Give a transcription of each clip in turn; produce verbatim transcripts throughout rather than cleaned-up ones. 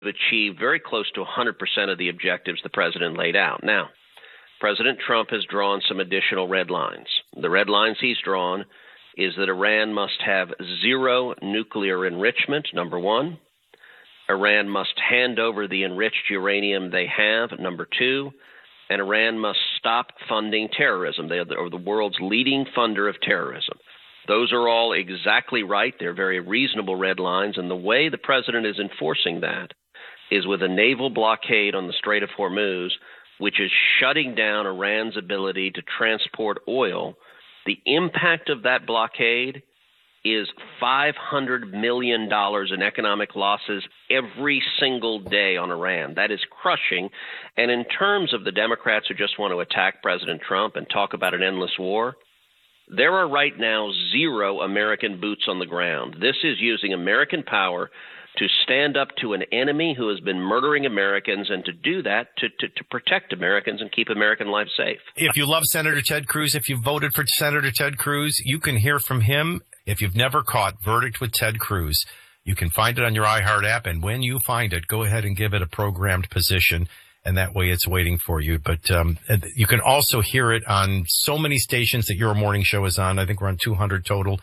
achieved very close to one hundred percent of the objectives the president laid out. Now, President Trump has drawn some additional red lines. The red lines he's drawn is that Iran must have zero nuclear enrichment, number one. Iran must hand over the enriched uranium they have, number two. And Iran must stop funding terrorism. They are the world's leading funder of terrorism. Those are all exactly right. They're very reasonable red lines. And the way the president is enforcing that is with a naval blockade on the Strait of Hormuz, which is shutting down Iran's ability to transport oil. The impact of that blockade is five hundred million dollars in economic losses every single day on Iran. That is crushing. And in terms of the Democrats who just want to attack President Trump and talk about an endless war, there are right now zero American boots on the ground. This is using American power to stand up to an enemy who has been murdering Americans, and to do that to, to, to protect Americans and keep American life safe. If you love Senator Ted Cruz, if you voted for Senator Ted Cruz, you can hear from him. If you've never caught Verdict with Ted Cruz, you can find it on your iHeart app. And when you find it, go ahead and give it a programmed position. And that way it's waiting for you. But um, you can also hear it on so many stations that Your Morning Show is on. I think we're on two hundred total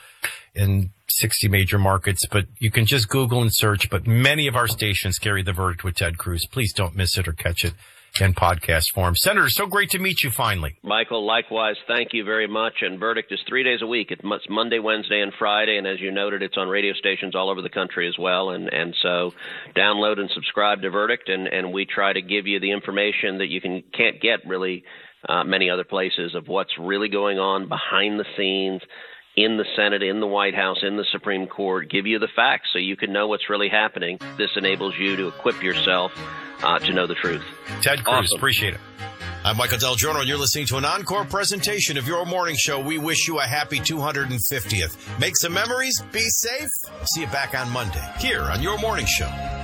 in sixty major markets. But you can just Google and search. But many of our stations carry The Verdict with Ted Cruz. Please don't miss it or catch it in podcast form. Senator, so great to meet you finally. Michael, likewise, thank you very much. And Verdict is three days a week. It's Monday, Wednesday, and Friday. And as you noted, it's on radio stations all over the country as well. And, and so download and subscribe to Verdict. And, and we try to give you the information that you can, can't get really uh, many other places of what's really going on behind the scenes in the Senate, in the White House, in the Supreme Court, give you the facts so you can know what's really happening. This enables you to equip yourself uh, to know the truth. Ted Cruz, awesome. Appreciate it. I'm Michael Del Giorno, and you're listening to an encore presentation of Your Morning Show. We wish you a happy two hundred fiftieth. Make some memories, be safe. See you back on Monday here on Your Morning Show.